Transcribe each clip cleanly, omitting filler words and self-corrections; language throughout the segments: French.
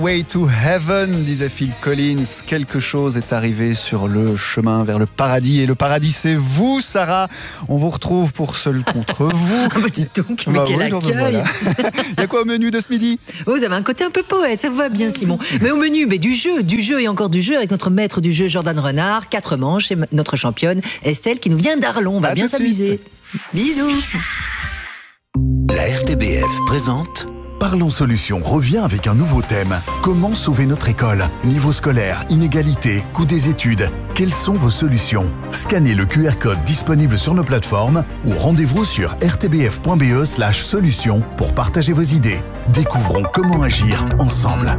Way to Heaven, disait Phil Collins. Quelque chose est arrivé sur le chemin vers le paradis. Et le paradis, c'est vous, Sarah. On vous retrouve pour Seul contre vous. Dites donc, mais quel accueil. Voilà. Il y a quoi au menu de ce midi? Vous avez un côté un peu poète, ça vous va bien, Simon. Mais au menu, du jeu et encore du jeu avec notre maître du jeu, Jordan Renard. 4 manches et notre championne, Estelle, qui nous vient d'Arlon. On va bien s'amuser. Bisous. La RTBF présente Parlons Solutions revient avec un nouveau thème. Comment sauver notre école? Niveau scolaire, inégalité, coût des études. Quelles sont vos solutions? Scannez le QR code disponible sur nos plateformes ou rendez-vous sur rtbf.be/solutions pour partager vos idées. Découvrons comment agir ensemble.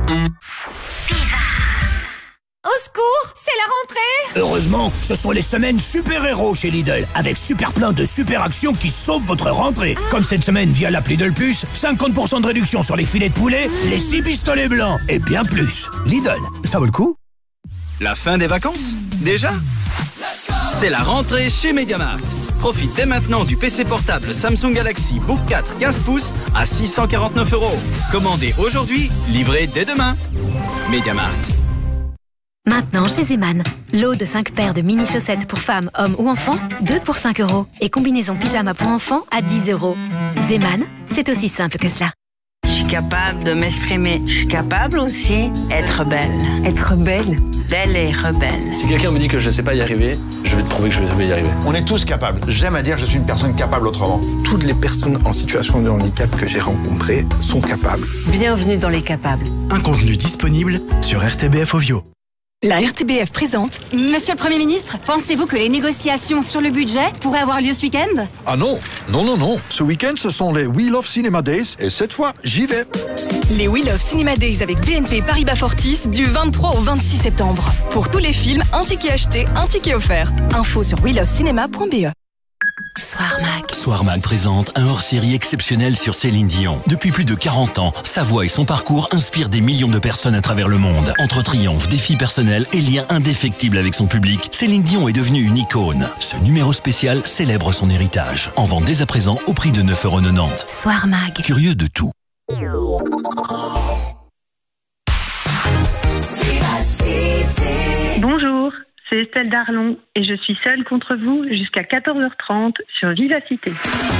Au secours, c'est la rentrée! Heureusement, ce sont les semaines super-héros chez Lidl, avec super plein de super actions qui sauvent votre rentrée. Comme cette semaine via l'appli Lidl Plus, 50% de réduction sur les filets de poulet, les 6 pistolets blancs et bien plus. Lidl, ça vaut le coup? La fin des vacances? Déjà? C'est la rentrée chez MediaMarkt. Profite dès maintenant du PC portable Samsung Galaxy Book 4 15 pouces à 649 €. Commandez aujourd'hui, livré dès demain. MediaMarkt. Maintenant chez Zeman, lot de 5 paires de mini chaussettes pour femmes, hommes ou enfants, 2 pour 5 € et combinaison pyjama pour enfants à 10 €. Zeman, c'est aussi simple que cela. Je suis capable de m'exprimer. Je suis capable aussi d'être belle. Être belle? Belle et rebelle. Si quelqu'un me dit que je ne sais pas y arriver, je vais te prouver que je vais y arriver. On est tous capables. J'aime à dire que je suis une personne capable autrement. Toutes les personnes en situation de handicap que j'ai rencontrées sont capables. Bienvenue dans les capables. Un contenu disponible sur RTBF Ovio. La RTBF présente. Monsieur le Premier ministre, pensez-vous que les négociations sur le budget pourraient avoir lieu ce week-end? Ah non. Ce week-end, ce sont les We Love Cinema Days et cette fois, j'y vais. Les We Love Cinema Days avec BNP Paribas Fortis du 23 au 26 septembre. Pour tous les films, un ticket acheté, un ticket offert. Info sur welovecinema.be. Soir Mag présente un hors-série exceptionnel sur Céline Dion. Depuis plus de 40 ans, sa voix et son parcours inspirent des millions de personnes à travers le monde. Entre triomphes, défis personnels et liens indéfectibles avec son public, Céline Dion est devenue une icône. Ce numéro spécial célèbre son héritage. En vente dès à présent au prix de 9,90 €. Soir Mag. Curieux de tout. Bonjour, c'est Estelle d'Arlon et je suis seule contre vous jusqu'à 14h30 sur Vivacité.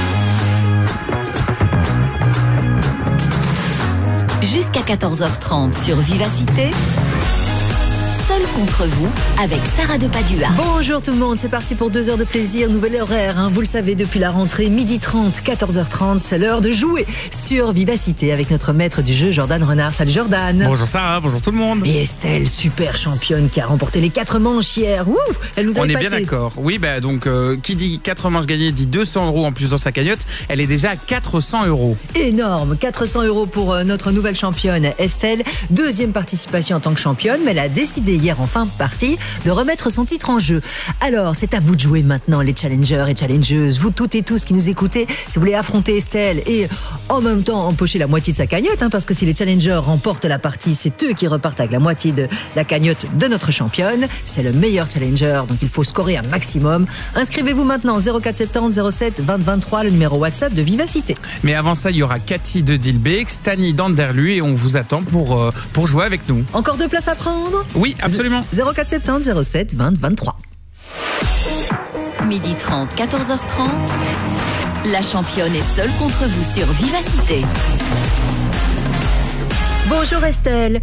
Jusqu'à 14h30 sur Vivacité. Seul contre vous avec Sarah de Padua. Bonjour tout le monde, c'est parti pour 2 heures de plaisir, nouvel horaire, vous le savez depuis la rentrée, 12h30, 14h30, c'est l'heure de jouer sur Vivacité avec notre maître du jeu Jordan Renard. Salut Jordan. Bonjour Sarah, bonjour tout le monde. Et Estelle, super championne qui a remporté les 4 manches hier. Ouh, elle nous a épaté. On est bien d'accord. Oui, donc qui dit 4 manches gagnées dit 200 € en plus dans sa cagnotte. Elle est déjà à 400 €. Énorme, 400 € pour notre nouvelle championne Estelle. 2e participation en tant que championne, mais elle a décidé hier en fin de partie de remettre son titre en jeu. Alors, c'est à vous de jouer maintenant, les challengers et challengeuses. Vous toutes et tous qui nous écoutez, si vous voulez affronter Estelle et en même temps empocher la moitié de sa cagnotte, parce que si les challengers remportent la partie, c'est eux qui repartent avec la moitié de la cagnotte de notre championne. C'est le meilleur challenger, donc il faut scorer un maximum. Inscrivez-vous maintenant 0470 07 20 23, le numéro WhatsApp de Vivacité. Mais avant ça, il y aura Cathy de Dilbeek, Stani d'Anderlu et on vous attend pour jouer avec nous. Encore 2 places à prendre? Oui, absolument. 0470 07 20 23. 12h30, 14h30. La championne est seule contre vous sur Vivacité. Bonjour Estelle.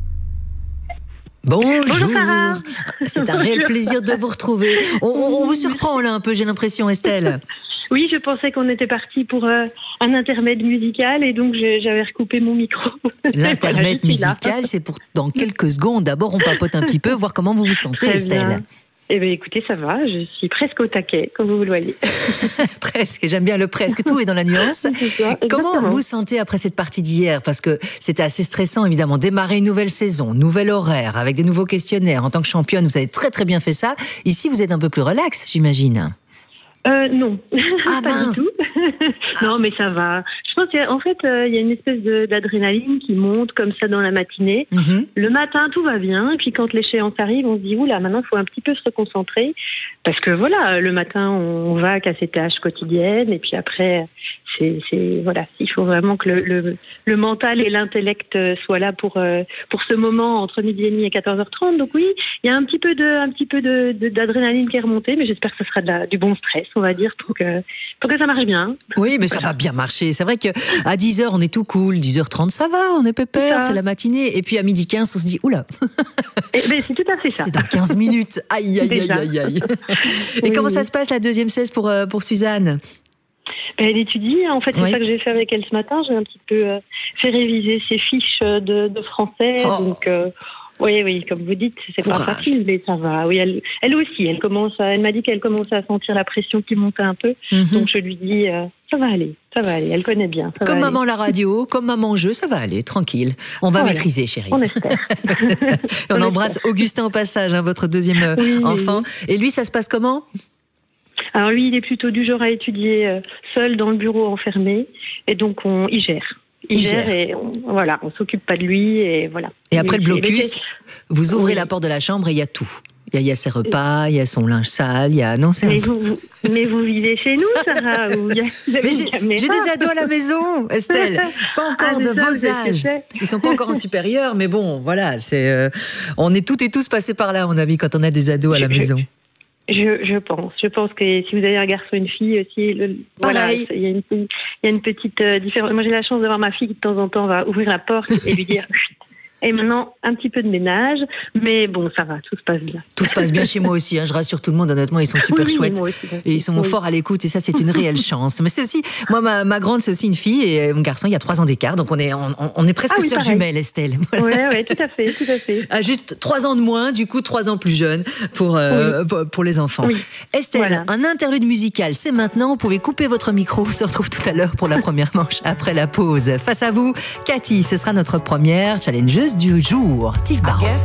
Bonjour. Sarah. C'est un réel plaisir de vous retrouver. On vous surprend là un peu, j'ai l'impression, Estelle. Oui, je pensais qu'on était parti pour un intermède musical et donc j'avais recoupé mon micro. L'intermède musical, c'est pour dans quelques secondes. D'abord, on papote un petit peu, voir comment vous vous sentez, Très Estelle. bien. Eh bien, écoutez, ça va, je suis presque au taquet, comme vous le voyez. Presque, j'aime bien le presque, tout est dans la nuance. Ça, comment vous sentez après cette partie d'hier? Parce que c'était assez stressant, évidemment, démarrer une nouvelle saison, nouvel horaire, avec des nouveaux questionnaires. En tant que championne, vous avez très très bien fait ça. Ici, vous êtes un peu plus relax, j'imagine. Non, ah, pas mince. du tout. Non, mais ça va. Je pense qu'en fait, il y a une espèce d'adrénaline qui monte comme ça dans la matinée. Le matin, tout va bien. Et puis quand l'échéance arrive, on se dit, oula, maintenant, il faut un petit peu se reconcentrer. Parce que voilà, le matin, on va qu'à ses tâches quotidiennes. Et puis après, voilà, il faut vraiment que le mental et l'intellect soient là pour ce moment entre 12h30 et 14h30. Donc oui, il y a un petit peu d'adrénaline qui est remontée, mais j'espère que ce sera du bon stress, on va dire, pour que ça marche bien. Oui, mais ça va bien marcher. C'est vrai qu'à 10h, on est tout cool. 10h30, ça va, on est pépère, c'est la matinée. Et puis à 12h15, on se dit, oula. C'est tout à fait ça. C'est dans 15 minutes. Aïe, aïe, aïe, aïe. Et comment ça se passe la deuxième cesse pour Suzanne? Elle étudie, en fait, c'est ça que j'ai fait avec elle ce matin. J'ai un petit peu fait réviser ses fiches de français. Donc, oui, comme vous dites, c'est pas facile, mais ça va. Oui, elle aussi, elle m'a dit qu'elle commençait à sentir la pression qui montait un peu. Donc, je lui dis, ça va aller. Elle connaît bien. Comme maman la radio, comme maman jeu, ça va aller, tranquille. On va maîtriser, chérie. On espère. On embrasse Augustin au passage, votre deuxième enfant. Et lui, ça se passe comment? Alors lui, il est plutôt du genre à étudier seul dans le bureau enfermé. Et donc, il gère. Il gère et on s'occupe pas de lui. Et voilà. Et après le blocus, vous ouvrez la porte de la chambre et il y a tout. Il y a ses repas, il y a son linge sale, il y a... Non, c'est mais vous vivez chez nous, Sarah, ou j'ai des ados à la maison, Estelle. Pas encore de vos âges. Ils sont pas encore en supérieur, mais bon, voilà. On est toutes et tous passés par là, à mon avis, quand on a des ados à la maison. Je pense que si vous avez un garçon et une fille aussi, il y a une petite différence. Moi, j'ai la chance d'avoir ma fille qui de temps en temps va ouvrir la porte et lui dire et maintenant un petit peu de ménage, mais bon, ça va, tout se passe bien. Tout se passe bien chez moi aussi, je rassure tout le monde, honnêtement, ils sont super chouettes et ils sont forts à l'écoute et ça, c'est une réelle chance. Mais c'est aussi, moi, ma grande, c'est aussi une fille et mon garçon, il y a 3 ans d'écart, donc on est presque sœurs jumelles, Estelle. Voilà. Oui, tout à fait. Juste 3 ans de moins, du coup 3 ans plus jeune pour les enfants. Oui. Estelle, un interlude musical, c'est maintenant, vous pouvez couper votre micro, on se retrouve tout à l'heure pour la première manche après la pause. Face à vous, Cathy, ce sera notre première challengeuse du jour, Tiff Barron.